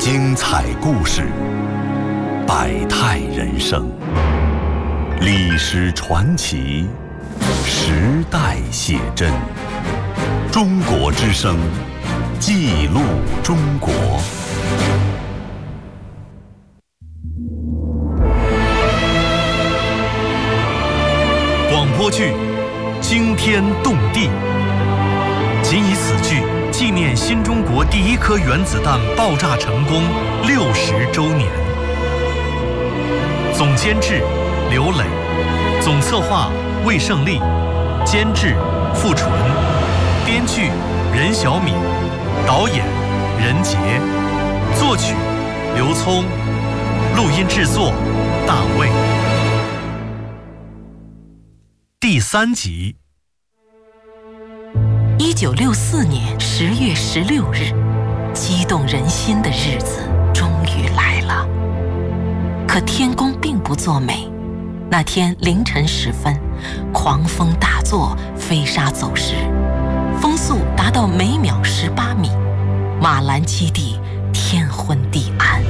精彩故事，百态人生，历史传奇，时代写真。中国之声，记录中国。广播剧惊天动地，仅以此剧纪念新中国第一颗原子弹爆炸成功60周年。总监制刘磊，总策划魏胜利，监制付纯，编剧任小敏，导演任杰，作曲刘聪，录音制作大卫。第3集。 1964年10月16日，激动人心的日子终于来了。可天公并不作美，那天凌晨时分，狂风大作，飞沙走石，风速达到每秒18米，马兰基地天昏地暗。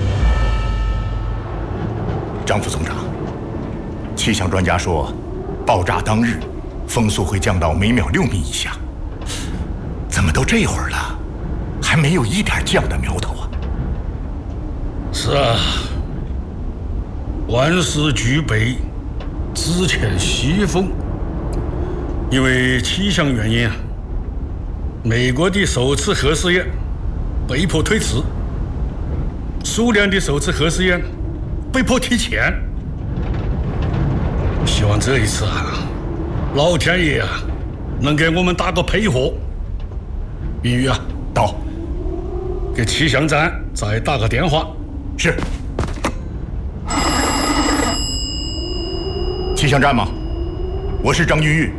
张副总长，气象专家说，爆炸当日，风速会降到每秒6米以下。怎么都这会儿了，还没有一点降的苗头啊！ 是啊，万事俱备，只欠西风。因为气象原因啊，美国的首次核试验被迫推迟，苏联的首次核试验被迫提前。希望这一次啊，老天爷啊，能给我们打个配合。云宇啊， 到， 给气象站再打个电话。 是。气象站吗？我是张云玉。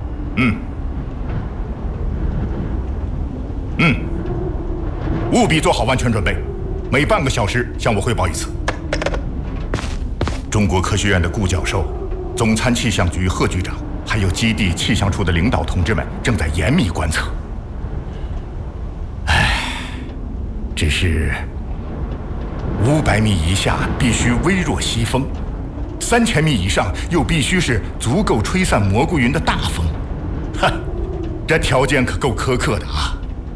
务必做好万全准备，每半个小时向我汇报一次。中国科学院的顾教授、总参气象局贺局长，还有基地气象处的领导同志们正在严密观测。只是500米以下必须微弱西风，3000米以上又必须是足够吹散蘑菇云的大风。这条件可够苛刻的啊！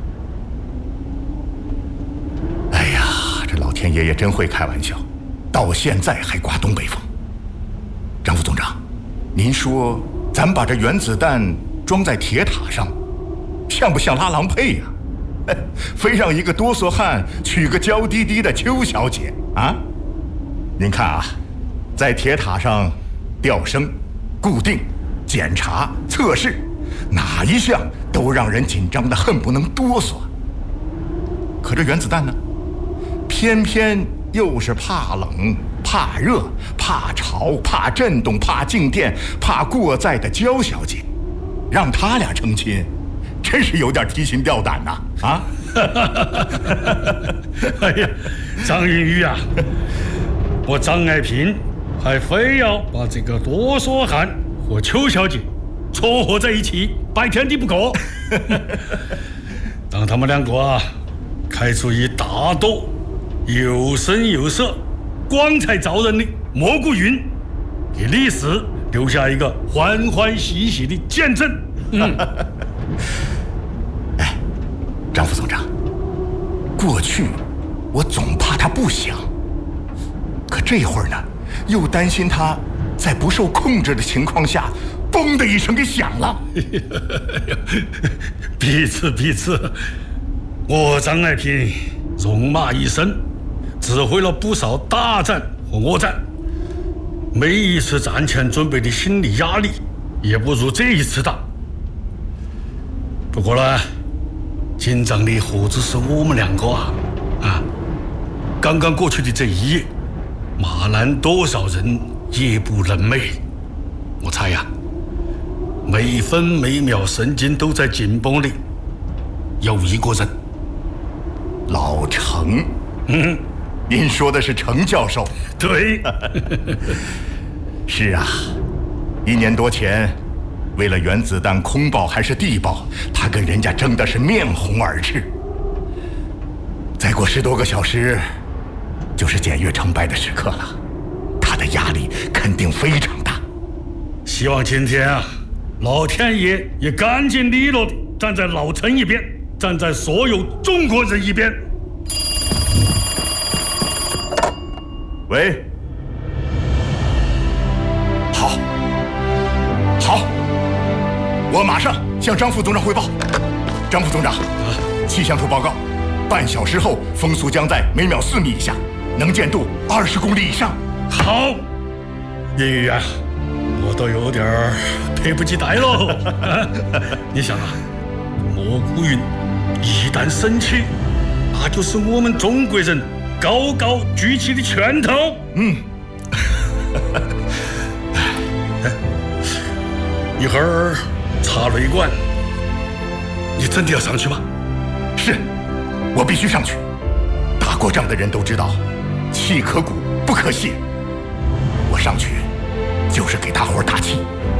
哎呀，这老天爷也真会开玩笑，到现在还刮东北风。张副总长，您说咱把这原子弹装在铁塔上，像不像拉郎配呀？非让一个哆嗦汉娶个娇滴滴的邱小姐啊！您看啊，在铁塔上吊升、固定、检查、测试，哪一项都让人紧张得恨不能哆嗦。可这原子弹呢，偏偏又是怕冷、怕热、怕潮、怕震动、怕静电、怕过载的焦小姐，让他俩成亲，真是有点提心吊胆呐！啊！ 哎呀，张云宇啊，我张爱萍还非要把这个哆嗦汉和邱小姐撮合在一起，拜天地不可。让他们两个啊，开出一大朵又深又色、光彩照人的蘑菇云，给历史留下一个欢欢喜喜的见证。 张副总长，过去我总怕他不响，可这会儿呢，又担心他在不受控制的情况下，嘣的一声给响了。 彼此，我张爱萍戎马一生，指挥了不少大战和恶战，每一次战前准备的心理压力也不如这一次大。不过呢，紧张的何止是我们两个啊！刚刚过去的这一夜，马兰多少人夜不能寐。我猜呀，每分每秒神经都在紧绷的有一个人， 老程。您说的是程教授？ 对。 是啊，1年多前，为了原子弹空爆还是地爆，他跟人家争的是面红耳赤。再过10多个小时， 就是检阅成败的时刻了，他的压力肯定非常大。 希望今天啊，老天爷也干净利落地站在老陈一边，站在所有中国人一边。 喂，好，我马上向张副总长汇报。张副总长，气象处报告，半小时后风速将在每秒4米以下，能见度20公里以上。 好，叶议员，我都有点迫不及待喽。你想啊，蘑菇云一旦升起，那就是我们中国人高高举起的拳头。一会儿查雷管，你真的要上去吗？ 是，我必须上去。打过仗的人都知道，气可鼓不可泄。我上去就是给大伙儿打气。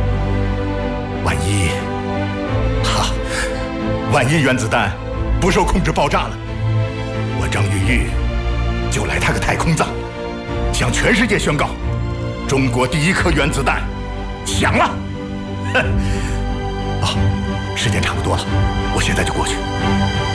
万一原子弹不受控制爆炸了，我张玉玉就来他个太空葬，向全世界宣告，中国第1颗原子弹响了。时间差不多了，我现在就过去。